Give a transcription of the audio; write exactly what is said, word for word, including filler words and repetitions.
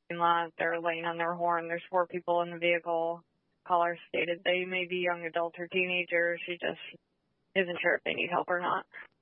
lot. They're laying on their horn. There's four people in the vehicle. Caller stated they may be young adults or teenagers. She just isn't sure if they need help or not.